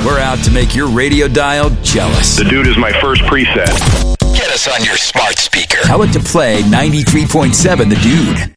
We're out to make your radio dial jealous. The Dude is my first preset. Get us on your smart speaker. Tell it to play 93.7 The Dude.